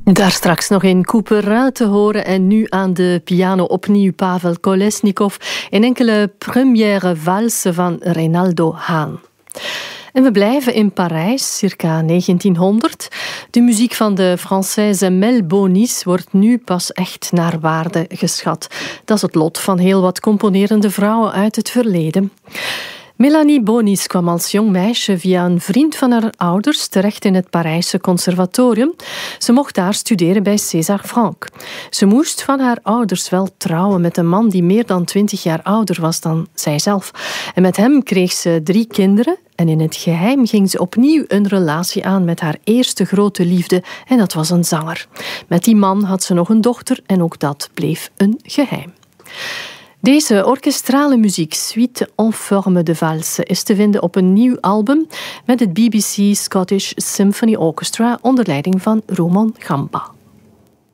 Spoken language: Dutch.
Daar straks nog in Couperin te horen en nu aan de piano opnieuw Pavel Kolesnikov in enkele première valsen van Reynaldo Haan. En we blijven in Parijs, circa 1900. De muziek van de Française Mel Bonis wordt nu pas echt naar waarde geschat. Dat is het lot van heel wat componerende vrouwen uit het verleden. Mélanie Bonis kwam als jong meisje via een vriend van haar ouders terecht in het Parijse conservatorium. Ze mocht daar studeren bij César Franck. Ze moest van haar ouders wel trouwen met een man die meer dan 20 jaar ouder was dan zijzelf. En met hem kreeg ze 3 kinderen en in het geheim ging ze opnieuw een relatie aan met haar eerste grote liefde en dat was een zanger. Met die man had ze nog een dochter en ook dat bleef een geheim. Deze orkestrale muziek, Suite en forme de valse, is te vinden op een nieuw album met het BBC Scottish Symphony Orchestra onder leiding van Roman Gamba.